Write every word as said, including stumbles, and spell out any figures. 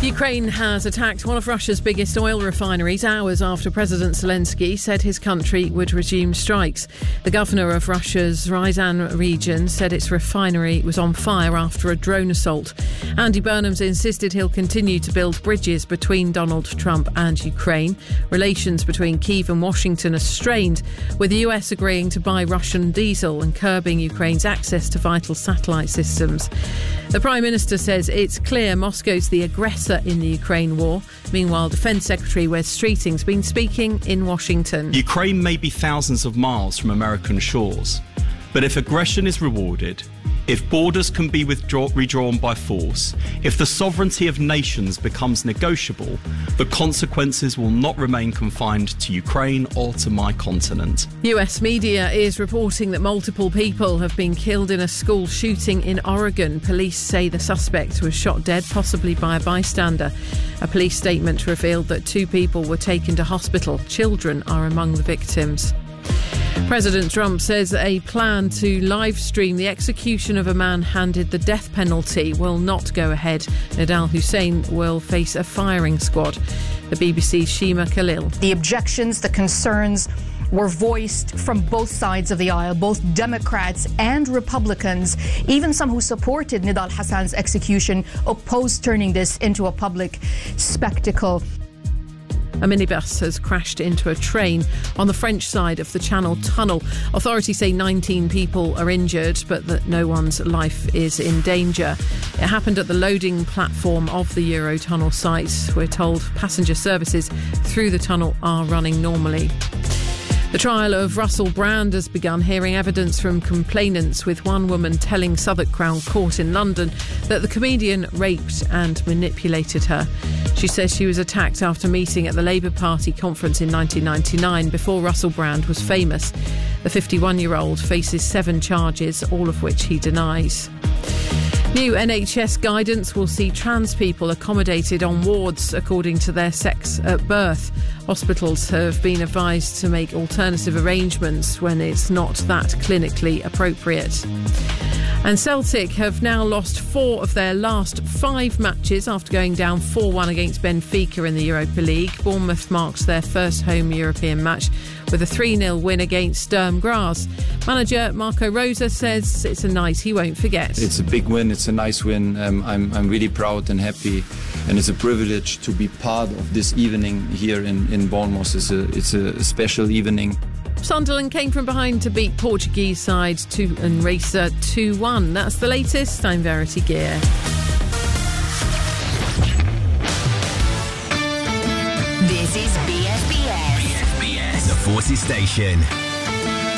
Ukraine has attacked one of Russia's biggest oil refineries hours after President Zelensky said his country would resume strikes. The governor of Russia's Ryazan region said its refinery was on fire after a drone assault. Andy Burnham's insisted he'll continue to build bridges between Donald Trump and Ukraine. Relations between Kyiv and Washington are strained, with the U S agreeing to buy Russian diesel and curbing Ukraine's access to vital satellite systems. The Prime Minister says it's clear Moscow's the aggressor in the Ukraine war. Meanwhile, Defence Secretary Wes Streeting's been speaking in Washington. Ukraine may be thousands of miles from American shores, but if aggression is rewarded, if borders can be withdraw- redrawn by force, if the sovereignty of nations becomes negotiable, the consequences will not remain confined to Ukraine or to my continent. U S media is reporting that multiple people have been killed in a school shooting in Oregon. Police say the suspect was shot dead, possibly by a bystander. A police statement revealed that two people were taken to hospital. Children are among the victims. President Trump says a plan to live stream the execution of a man handed the death penalty will not go ahead. Nidal Hussein will face a firing squad. The B B C's Shima Khalil. The objections, the concerns were voiced from both sides of the aisle, both Democrats and Republicans. Even some who supported Nidal Hassan's execution opposed turning this into a public spectacle. A minibus has crashed into a train on the French side of the Channel Tunnel. Authorities say nineteen people are injured, but that no one's life is in danger. It happened at the loading platform of the Eurotunnel site. We're told passenger services through the tunnel are running normally. The trial of Russell Brand has begun, hearing evidence from complainants, with one woman telling Southwark Crown Court in London that the comedian raped and manipulated her. She says she was attacked after meeting at the Labour Party conference in nineteen ninety-nine, before Russell Brand was famous. The fifty-one-year-old faces seven charges, all of which he denies. New N H S guidance will see trans people accommodated on wards according to their sex at birth. Hospitals have been advised to make alternative arrangements when it's not that clinically appropriate. And Celtic have now lost four of their last five matches after going down four one against Benfica in the Europa League. Bournemouth marks their first home European match with a three nil win against Sturm Graz. Manager Marco Rosa says it's a night he won't forget. It's a big win, it's a nice win. Um, I'm, I'm really proud and happy, and it's a privilege to be part of this evening here in, in Bournemouth. It's a, it's a special evening. Sunderland came from behind to beat Portuguese side two and Racer two one. That's the latest. I'm Verity Gear. This is B S B S. B S B S, the Forces Station.